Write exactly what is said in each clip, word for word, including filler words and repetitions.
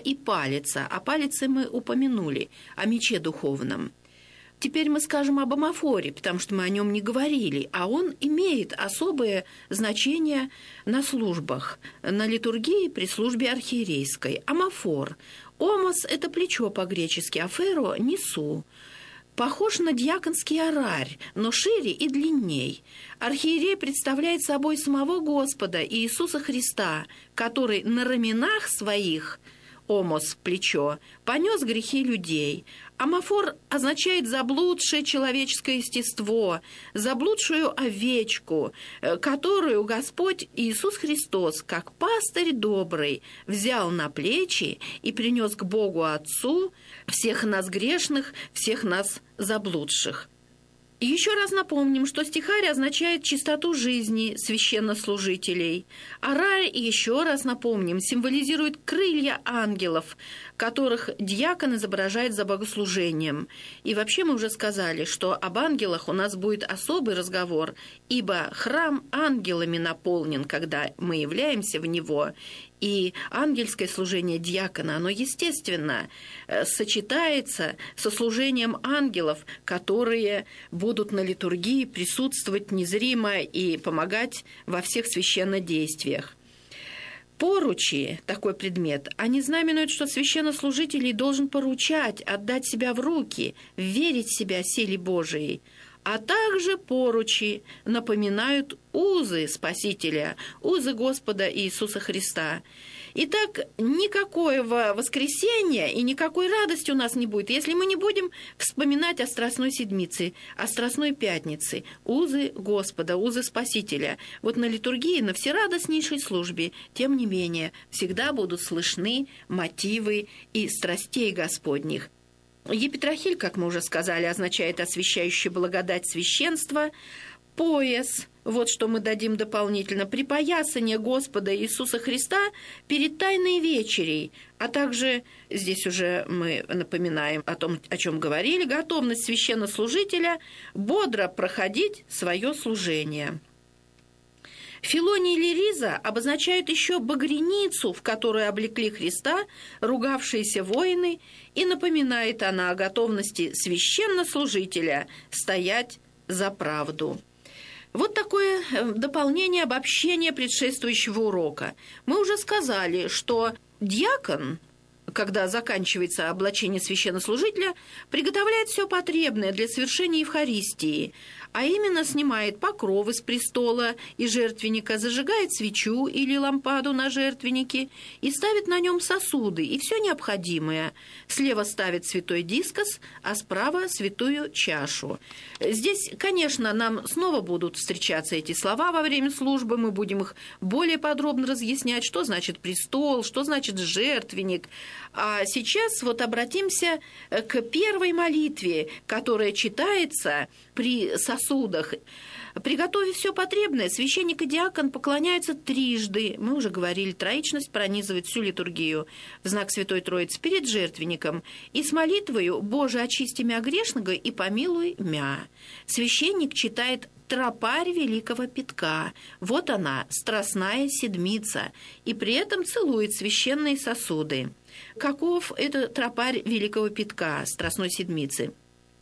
и палица. О палице мы упомянули, о мече духовном. Теперь мы скажем об амафоре, потому что мы о нем не говорили, а он имеет особое значение на службах, на литургии при службе архиерейской. Амафор. Омос – это плечо по-гречески, аферо – несу. Похож на дьяконский орарь, но шире и длинней. Архиерей представляет собой самого Господа Иисуса Христа, который на раменах своих, омос – плечо, понес грехи людей. Амафор означает заблудшее человеческое естество, заблудшую овечку, которую Господь Иисус Христос, как пастырь добрый, взял на плечи и принес к Богу Отцу всех нас грешных, всех нас заблудших. И еще раз напомним, что стихарь означает чистоту жизни священнослужителей. Орарь, еще раз напомним, символизирует крылья ангелов, которых диакон изображает за богослужением. И вообще мы уже сказали, что об ангелах у нас будет особый разговор, ибо храм ангелами наполнен, когда мы являемся в него. И ангельское служение диакона, оно, естественно, сочетается со служением ангелов, которые будут на литургии присутствовать незримо и помогать во всех священнодействиях. Поручи, такой предмет, они знаменуют, что священнослужитель должен поручать, отдать себя в руки, верить в себя силе Божией. А также поручи напоминают узы Спасителя, узы Господа Иисуса Христа. Итак, никакого воскресения и никакой радости у нас не будет, если мы не будем вспоминать о Страстной Седмице, о Страстной Пятнице, узы Господа, узы Спасителя. Вот на литургии, на всерадостнейшей службе, тем не менее, всегда будут слышны мотивы и страстей Господних. Епитрахиль, как мы уже сказали, означает освящающий благодать священства. Пояс, вот что мы дадим дополнительно, припоясание Господа Иисуса Христа перед Тайной Вечерей, а также, здесь уже мы напоминаем о том, о чем говорили, готовность священнослужителя бодро проходить свое служение. Филония или риза обозначают еще багряницу, в которую облекли Христа ругавшиеся воины, и напоминает она о готовности священнослужителя стоять за правду. Вот такое дополнение, обобщение предшествующего урока. Мы уже сказали, что диакон, когда заканчивается облачение священнослужителя, приготовляет все потребное для совершения Евхаристии, а именно снимает покровы с престола и жертвенника, зажигает свечу или лампаду на жертвеннике и ставит на нем сосуды и все необходимое. Слева ставит святой дискос, а справа святую чашу. Здесь, конечно, нам снова будут встречаться эти слова во время службы, мы будем их более подробно разъяснять, что значит престол, что значит жертвенник. А сейчас вот обратимся к первой молитве, которая читается при сосудах. Приготовив все потребное, священник и диакон поклоняются трижды. Мы уже говорили, троичность пронизывает всю литургию в знак Святой Троицы перед жертвенником. И с молитвою «Боже, очисти мя грешного и помилуй мя». Священник читает тропарь Великого Пятка. Вот она, Страстная Седмица. И при этом целует священные сосуды. Каков это тропарь Великого Пятка, Страстной Седмицы?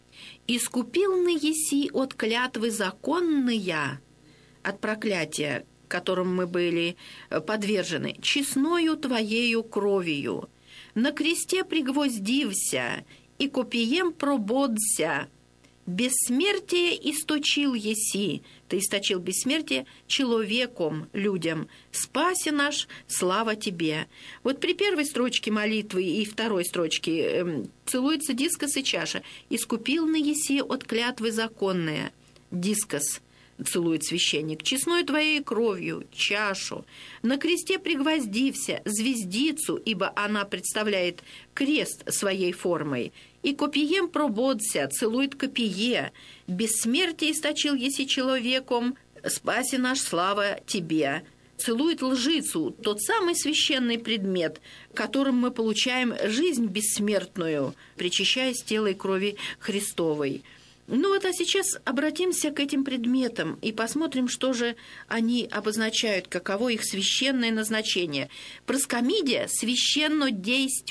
«Искупилны еси от клятвы законная», от проклятия, которым мы были подвержены, «честною твоею кровью, на кресте пригвоздився, и копием прободся, бессмертие источил еси», ты источил бессмертие человеком, людям, «спаси наш, слава тебе». Вот при первой строчке молитвы и второй строчке э, целуется дискос и чаша. «Искупил на еси от клятвы законная». Дискос целует священник. «Честной твоей кровью, чашу, на кресте пригвоздився, звездицу, ибо она представляет крест своей формой, и копием прободся, целует копие, бессмертие источил еси человеком, спаси наш, слава тебе». Целует лжицу, тот самый священный предмет, которым мы получаем жизнь бессмертную, причащаясь тела и крови Христовой. Ну вот, а сейчас обратимся к этим предметам и посмотрим, что же они обозначают, каково их священное назначение. Проскомидия – священно действие.